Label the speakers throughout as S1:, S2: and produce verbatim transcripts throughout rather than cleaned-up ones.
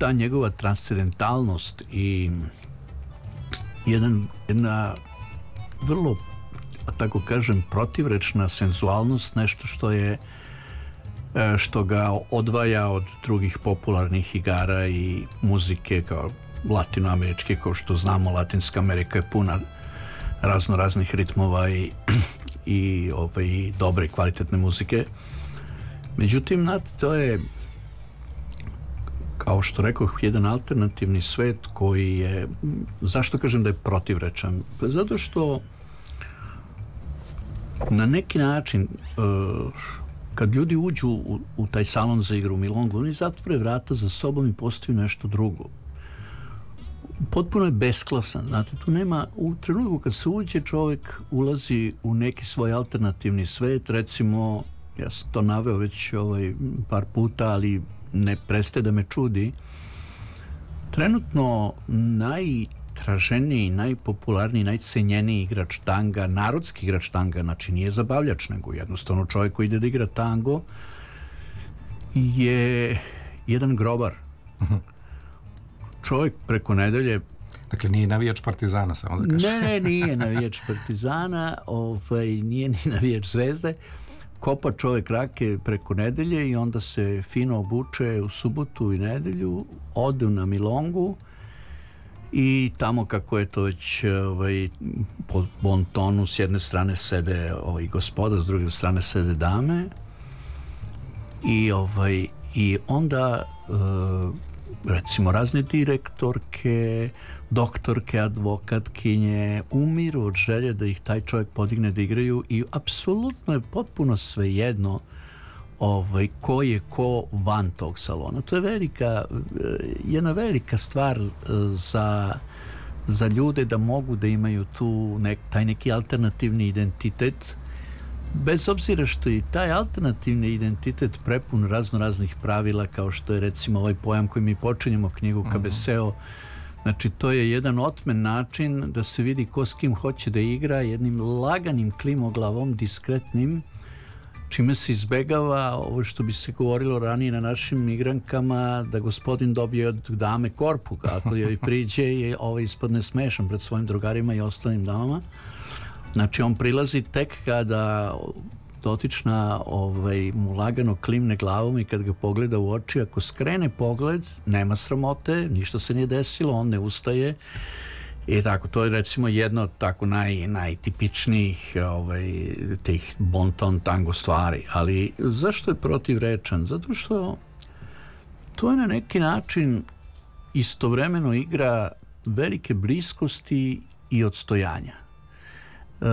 S1: ta njegova transcendentalnost i jedan, jedna vrlo, tako kažem, protivrečna senzualnost, nešto što je što ga odvaja od drugih popularnih igara i muzike kao latinoameričke, kao što znamo, Latinska Amerika je puna razno raznih ritmova i, i ovaj, dobre kvalitetne muzike. Međutim, znate, to je, kao što rekoh, jedan alternativni svet koji je, zašto kažem da je protivrečan? Zato što na neki način uh, kad ljudi uđu u, u taj salon za igru milongu, oni zatvore vrata za sobom i postaju nešto drugo. Potpuno je besklasan, znate, tu nema, u trenutku kad se uđe, čovjek ulazi u neki svoj alternativni svet, recimo, ja sam to naveo već ovaj, par puta, ali ne prestaje da me čudi. Trenutno najtraženiji, najpopularniji, najcenjeniji igrač tanga, narodski igrač tanga, znači nije zabavljač, nego jednostavno čovjek koji ide da igra tango, je jedan grobar. Uh-huh. Čovjek preko nedelje...
S2: Dakle, nije navijač Partizana, samo da kažem.
S1: Ne, ne, nije navijač Partizana, ovaj, nije ni navijač Zvezde. Kopa čovjek rake preko nedelje i onda se fino obuče u subotu i nedelju, ode na milongu i tamo, kako je to već ovaj, po bon tonu, s jedne strane sede ovaj, gospoda, s druge strane sede dame i, ovaj, i onda uh, recimo razne direktorke, doktorke, advokatkinje umiru od želje da ih taj čovjek podigne da igraju i apsolutno je potpuno svejedno ovaj, ko je ko van tog salona. To je velika, jedna velika stvar za, za ljude da mogu da imaju tu nek, taj neki alternativni identitet, bez obzira što je taj alternativni identitet prepun razno raznih pravila, kao što je recimo ovaj pojam koji mi počinjemo knjigu Cabeceo. Znači, to je jedan otmen način da se vidi ko s kim hoće da igra, jednim laganim klimoglavom, diskretnim, čime se izbegava ovo što bi se govorilo ranije na našim igrankama, da gospodin dobije od dame korpu, ako joj priđe i ovaj ispadne smešan pred svojim drugarima i ostalim damama. Znači, on prilazi tek kada dotična ovaj, mu lagano klimne glavom i kad ga pogleda u oči, ako skrene pogled, nema sramote, ništa se nije desilo, on ne ustaje. I tako, to je recimo jedno od tako naj, najtipičnijih ovaj, tih bonton tango stvari. Ali zašto je protivrečan? Zato što to je na neki način istovremeno igra velike bliskosti i odstojanja. Uh,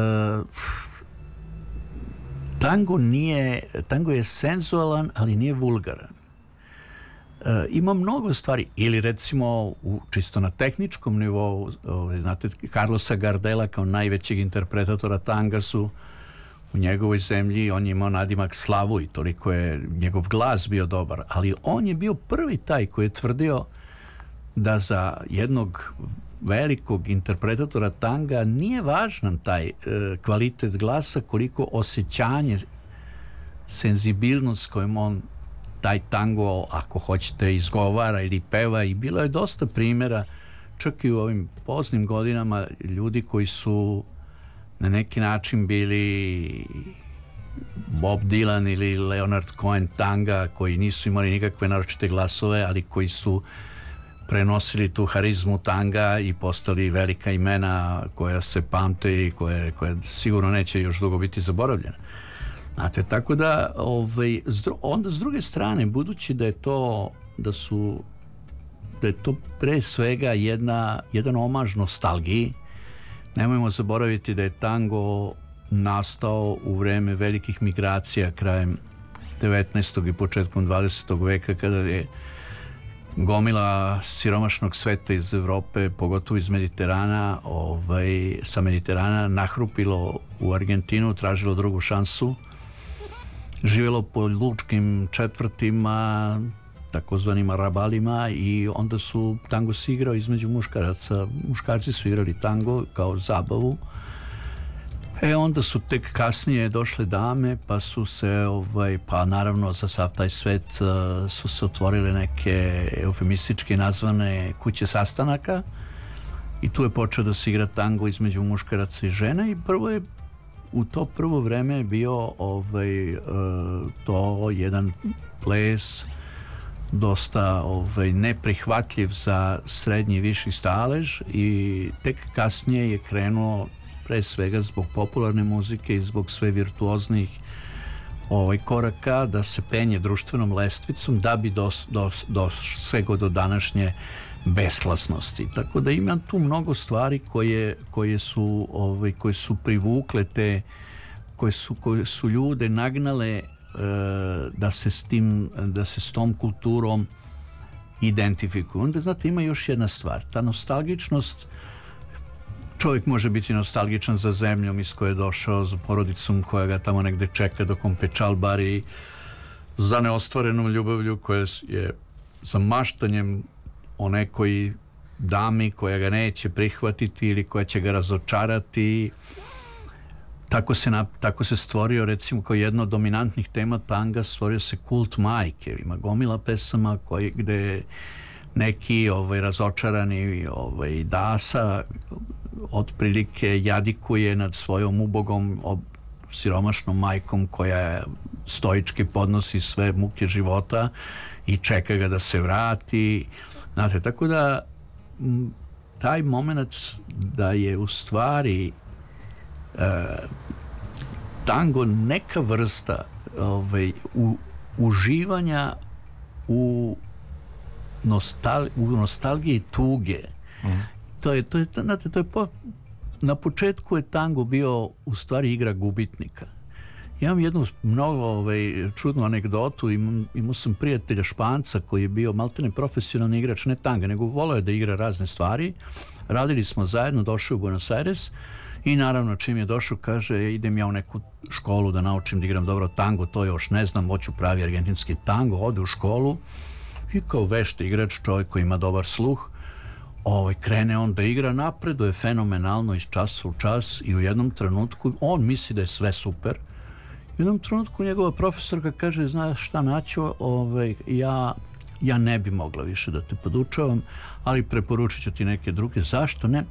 S1: tango nije, tango je senzualan, ali nije vulgaran. Uh, ima mnogo stvari, ili recimo u, čisto na tehničkom nivou, ovaj, znate, Carlosa Gardela kao najvećeg interpretatora tanga su u njegovoj zemlji, on je imao nadimak slavu i toliko je njegov glas bio dobar, ali on je bio prvi taj koji je tvrdio da za jednog velikog interpretatora tanga nije važan taj e, kvalitet glasa koliko osjećanje, senzibilnost kojom on taj tango, ako hoćete, izgovara ili peva. I bilo je dosta primjera, čak i u ovim poznim godinama, ljudi koji su na neki način bili Bob Dylan ili Leonard Cohen tanga, koji nisu imali nikakve naročite glasove, ali koji su prenosili tu harizmu tanga i postali velika imena koja se pamte i koje, koje sigurno neće još dugo biti zaboravljena. Znate, tako da ovaj, onda s druge strane, budući da je to da su da je to pre svega jedna, jedan omaž nostalgiji, nemojmo zaboraviti da je tango nastao u vreme velikih migracija krajem devetnaestog i početkom dvadesetog veka, kada je gomila siromašnog sveta iz Evrope, pogotovo iz Mediterana, ovaj, sa Mediterana nahrupilo u Argentinu, tražilo drugu šansu, živjelo po lučkim četvrtima, takozvanim arabalima, i onda su tango se igrao između muškaraca. Muškarci su igrali tango kao zabavu, E onda su tek kasnije došle dame, pa su se, ovaj, pa naravno za sav taj svet uh, su se otvorile neke eufemistički nazvane kuće sastanaka i tu je počeo da se igra tango između muškaraca i žena i prvo je u to prvo vreme je bio ovaj, uh, to jedan ples dosta ovaj, neprihvatljiv za srednji i viši stalež i tek kasnije je krenuo pre svega zbog popularne muzike i zbog sve virtuoznih ovaj, koraka da se penje društvenom lestvicom da bi dos, dos, dosegao do današnje besklasnosti. Tako da ima tu mnogo stvari koje, koje, su, ovaj, koje su privukle te, koje su, koje su ljude nagnale e, da se s tim, da se s tom kulturom identifikuju. Onda, znate, ima još jedna stvar. Ta nostalgičnost, čovjek može biti nostalgičan za zemljom iz koje je došao, za porodicom koja ga tamo negde čeka dok on pečalbari, za neostvarenom ljubavlju koja je za maštanjem o nekoj dami koja ga neće prihvatiti ili koja će ga razočarati. Tako se, na, tako se stvorio, recimo, kao jedno od dominantnih tema tanga, stvorio se kult majke. Ima gomila pesama koji, gde neki ovaj, razočarani ovaj, dasa otprilike jadikuje nad svojom ubogom ob, siromašnom majkom koja stoički podnosi sve muke života i čeka ga da se vrati. Znate, tako da m, taj moment da je u stvari e, tango neka vrsta ovaj, u, uživanja u, nostal, u nostalgiji i tuge. Mm. To je, to je, znate, to je po, na početku je tango bio u stvari igra gubitnika. Ja imam jednu mnogo ovaj, čudnu anegdotu. Imam, imao sam prijatelja Španca koji je bio maltene profesionalni igrač, ne tanga, nego voleo je da igra razne stvari. Radili smo zajedno, došao u Buenos Aires i naravno čim je došao kaže idem ja u neku školu da naučim da igram dobro tango, to još ne znam, hoću pravi argentinski tango. Ode u školu i kao vešt igrač, čovjek koji ima dobar sluh, ovaj, krene on da igra, napreduje fenomenalno iz časa u čas i u jednom trenutku on misli da je sve super. U jednom trenutku njegova profesorka kaže, znaš šta Naćo, ovaj, ja, ja ne bi mogla više da te podučavam, ali preporučit ću ti neke druge. Zašto ne?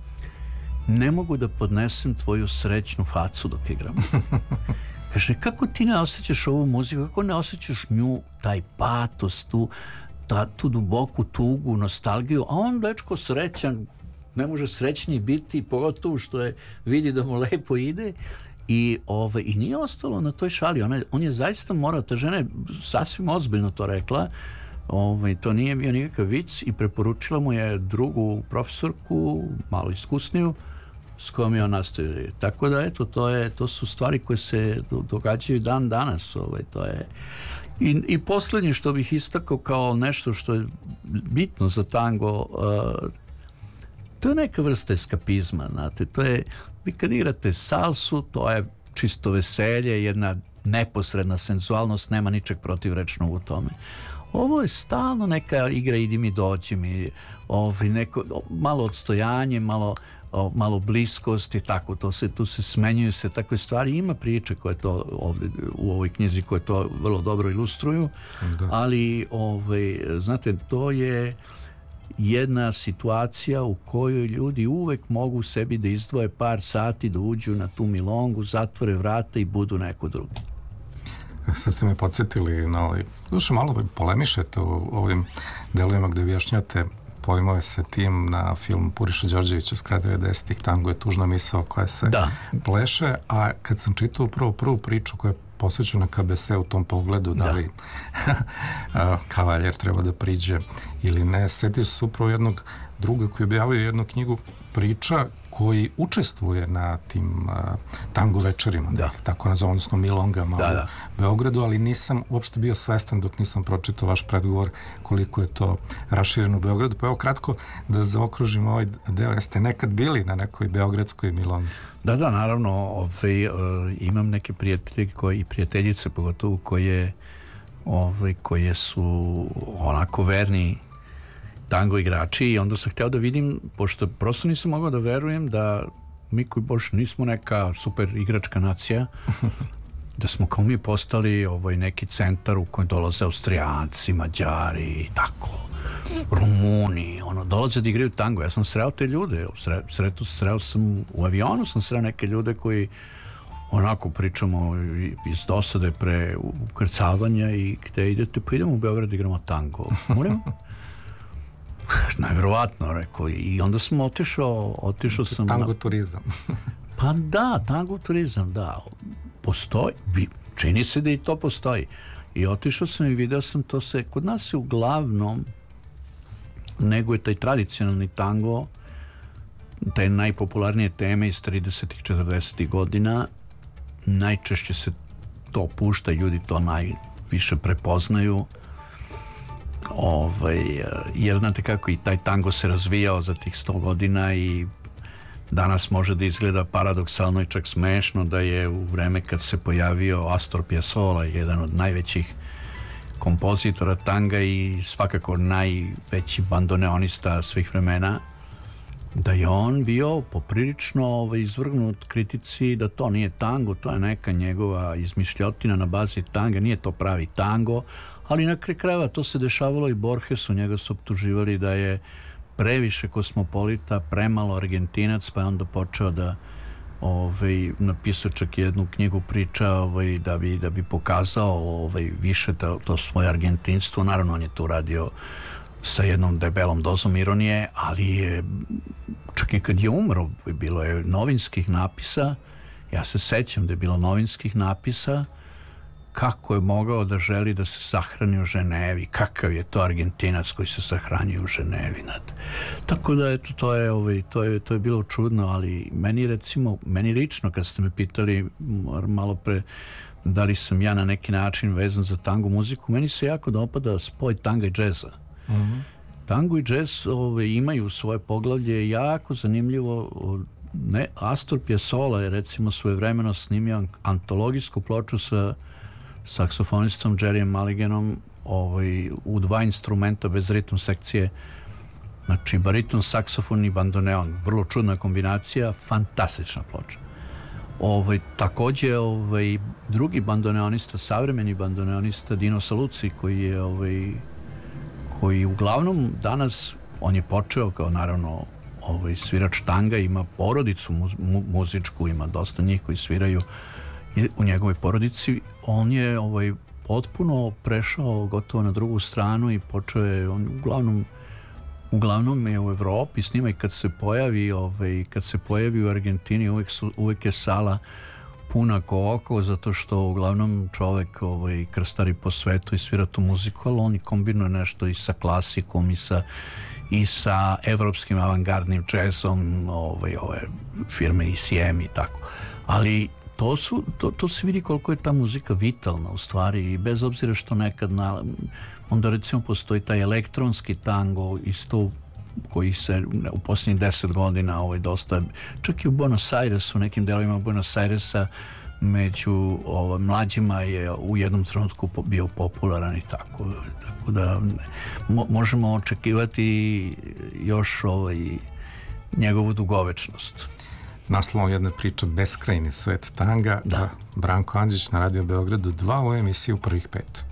S1: Ne mogu da podnesem tvoju srećnu facu dok igram. Kaže, kako ti ne osjećaš ovu muziku, kako ne osjećaš nju, taj patos, tu, ta, tu duboku tugu, nostalgiju, a on dečko srećan, ne može srećniji biti, pogotovo što je, vidi da mu lepo ide. I, ove, i nije ostalo na toj šali. Ona, on je zaista morao, ta žena je sasvim ozbiljno to rekla, ove, to nije bio nikakav vic i preporučila mu je drugu profesorku, malo iskusniju, s kojom je on nastavio. Tako da, eto, to, je, to su stvari koje se događaju dan danas. Ove, to je. I, I posljednje što bih istakao kao nešto što je bitno za tango, uh, to je neka vrsta eskapizma, znate, to je, vi kad igrate salsu, to je čisto veselje, jedna neposredna senzualnost, nema ničeg protivrečnog u tome. Ovo je stalno neka igra idi mi dođi mi, ovi, neko, malo odstojanje, malo, o, malo bliskosti, tako, to se, tu se smenjuju se takve stvari. Ima priče koje to ovdje, u ovoj knjizi koje to vrlo dobro ilustruju, da. Ali ovaj, znate, to je jedna situacija u kojoj ljudi uvek mogu sebi da izdvoje par sati, da uđu na tu milongu, zatvore vrata i budu neko drugi.
S2: Sad ste me podsjetili na ovaj, duše malo polemišete u ovim delovima gde objašnjate pojmove se tim na film Puriša Đorđevića s kraja devedesetih, Tango je tužna misao koja se da. pleše, a kad sam čitao prvo prvu priču koja je posvećena ka be se u tom pogledu, da, da li kavaljer treba da priđe ili ne, setio se upravo jednog druga koji objavio jednu knjigu priča koji učestvuje na tim uh, tango večerima, da. tako nazvam, odnosno milongama da, da. u Beogradu, ali nisam uopšte bio svestan dok nisam pročitao vaš predgovor koliko je to rašireno u Beogradu. Pa evo kratko da zaokružim ovaj deo. Jeste nekad bili na nekoj beogradskoj milongi?
S1: Da, da, naravno. Ovaj, uh, imam neke prijatelje koje, i prijateljice pogotovo koje, ovaj, koje su onako verni tango igrači i onda sam htio da vidim, pošto prosto nisam mogao da verujem da mi koji baš nismo neka super igračka nacija, da smo kao mi postali ovaj, neki centar u kojem dolaze Austrijanci, Mađari i tako, Rumuni, ono, dolaze da igraju tango. Ja sam sreo te ljude, sre, sretu, sreo sam u avionu, sam sreo neke ljude koji onako pričamo iz dosade pre ukrcavanja i gde idete, pa idemo u Beograd, igramo tango. Moram? Najverovatno, rekao. I onda sam otišao, otišao sam...
S2: Tango
S1: na...
S2: turizam.
S1: Pa da, tango turizam, da. Postoji, čini se da i to postoji. I otišao sam i video sam to se, kod nas se uglavnom nego je taj tradicionalni tango, taj najpopularnije teme iz tridesetih četrdesetih godina, najčešće se to pušta, ljudi to najviše prepoznaju. Ovaj, jer znate kako i taj tango se razvijao za tih sto godina i danas može da izgleda paradoksalno i čak smešno da je u vreme kad se pojavio Astor Piazzolla, jedan od najvećih kompozitora tanga i svakako najveći bandoneonista svih vremena, da je on bio poprilično ovaj, izvrgnut kritici da to nije tango, to je neka njegova izmišljotina na bazi tanga, nije to pravi tango, ali na kraju krajeva to se dešavalo i Borgesu, njega su optuživali da je previše kosmopolita, premalo Argentinac, pa je onda počeo da ovaj, napisao čak jednu knjigu priča ovaj, da, bi, da bi pokazao ovaj, više to, to svoje argentinstvo. Naravno, on je to radio sa jednom debelom dozom ironije, ali je čak i kad je umro, bilo je novinskih napisa, ja se sećam da je bilo novinskih napisa kako je mogao da želi da se sahrani u Ženevi, kakav je to Argentinac koji se sahranjuje u Ženevi. Tako da eto, to je, ovaj, to je, to je bilo čudno, ali meni recimo, meni lično kad ste me pitali malo pre da li sam ja na neki način vezan za tango muziku, meni se jako dopada spoj tanga i džeza. Mm-hmm. Tango i džez ovaj, imaju svoje poglavlje, jako zanimljivo. Ne, Astor Piazzolla je recimo svojevremeno snimio antologijsku ploču sa saksofonistom Jerryem Mulliganom ovaj, u dva instrumenta bez ritam sekcije, znači bariton, saksofon i bandoneon, vrlo čudna kombinacija, fantastična ploča. Ovaj, takođe ovaj, drugi bandoneonista, savremeni bandoneonista Dino Saluzzi, koji je ovaj, koji uglavnom danas, on je počeo kao naravno ovaj, svirač tanga, ima porodicu mu, mu, muzičku, ima dosta njih koji sviraju u njegovoj porodici. On je ovaj, potpuno prešao gotovo na drugu stranu i počeo je, on uglavnom uglavnom je u Evropi snima i kad se pojavi ovaj, kad se pojavi u Argentini uvek, su, uvek je sala puna ko oko, zato što uglavnom čovek ovaj, krstari po svetu i svira tu muziku, ali on i kombinuje nešto i sa klasikom i sa, i sa evropskim avangardnim džezom, ovaj, ove firme I C M i tako. Ali to, su, to, to se vidi koliko je ta muzika vitalna u stvari i bez obzira što nekad na, onda recimo postoji taj elektronski tango isto koji se u posljednjih deset godina ovaj, dosta, čak i u Buenos Airesu, nekim delovima Buenos Airesa među ovaj, mlađima je u jednom trenutku bio popularan i tako, tako da mo, možemo očekivati još ovaj, njegovu dugovečnost.
S2: Naslovom jedne priče Beskrajni svet tanga, da. Branko Andžić na Radio Beogradu dva u emisiji u prvih pet.